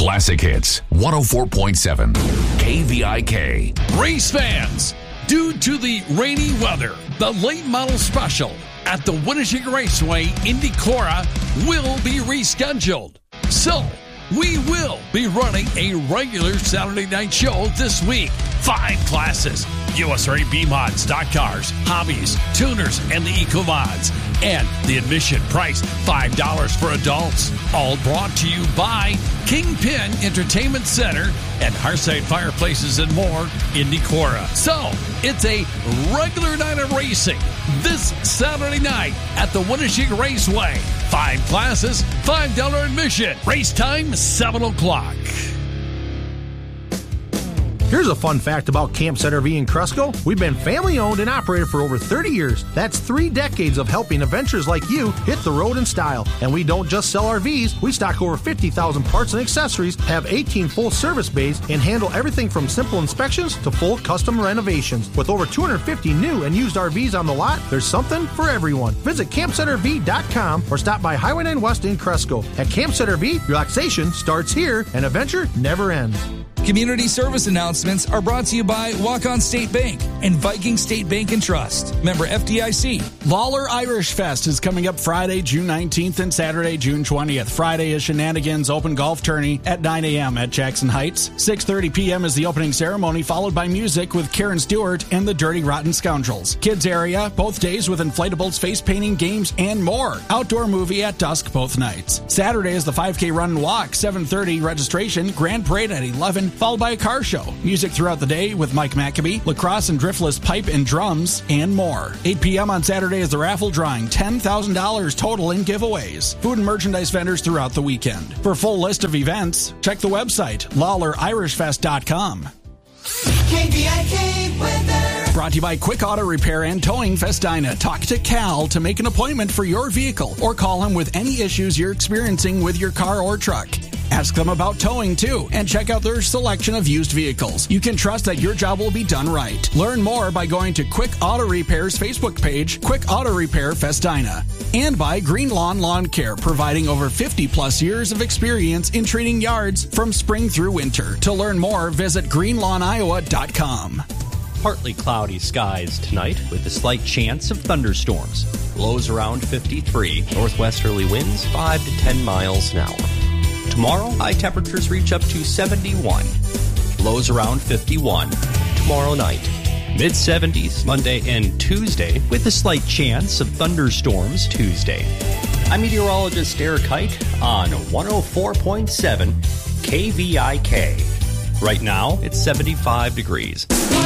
Classic Hits 104.7 KVIK. Race fans, due to the rainy weather, the late model special at the Winnebago Raceway Indy Cora will be rescheduled. So, we will be running a regular Saturday night show this week. 5 classes: USRA B-Mod, stock cars, hobbies, tuners, and the Eco-Mods. And the admission price, $5 for adults. All brought to you by Kingpin Entertainment Center and Hearthside Fireplaces and more in Decorah. So, it's a regular night of racing this Saturday night at the Winnebago Raceway. 5 classes, $5 admission. Race time, 7 o'clock. Here's a fun fact about Campsite RV in Cresco. We've been family owned and operated for over 30 years. That's 3 decades of helping adventurers like you hit the road in style. And we don't just sell RVs. We stock over 50,000 parts and accessories, have 18 full service bays, and handle everything from simple inspections to full custom renovations. With over 250 new and used RVs on the lot, there's something for everyone. Visit CampsiteRV.com or stop by Highway 9 West in Cresco. At Campsite RV, relaxation starts here and adventure never ends. Community service announcements are brought to you by Walk-On State Bank and Viking State Bank and Trust. Member FDIC. Lawler Irish Fest is coming up Friday, June 19th and Saturday, June 20th. Friday is Shenanigans Open Golf Tourney at 9 a.m. at Jackson Heights. 6:30 p.m. is the opening ceremony, followed by music with Karen Stewart and the Dirty Rotten Scoundrels. Kids area, both days with inflatables, face painting, games, and more. Outdoor movie at dusk both nights. Saturday is the 5K Run and Walk, 7:30 registration, Grand Parade at 11, followed by a car show. Music throughout the day with Mike Maccabee, lacrosse and driftless pipe and drums, and more. 8 p.m. on Saturday is the raffle drawing, $10,000 total in giveaways. Food and merchandise vendors throughout the weekend. For a full list of events, check the website, LawlerIrishFest.com. KVIK weather. Brought to you by Quick Auto Repair and Towing Festina. Talk to Cal to make an appointment for your vehicle or call him with any issues you're experiencing with your car or truck. Ask them about towing, too, and check out their selection of used vehicles. You can trust that your job will be done right. Learn more by going to Quick Auto Repair's Facebook page, Quick Auto Repair Festina. And by Green Lawn Lawn Care, providing over 50-plus years of experience in treating yards from spring through winter. To learn more, visit greenlawnoiowa.com. Partly cloudy skies tonight with a slight chance of thunderstorms. Lows around 53. Northwesterly winds 5 to 10 miles an hour. Tomorrow, high temperatures reach up to 71. Lows around 51. Tomorrow night, mid-70s Monday and Tuesday with a slight chance of thunderstorms Tuesday. I'm meteorologist Eric Hite on 104.7 KVIK. Right now, it's 75 degrees.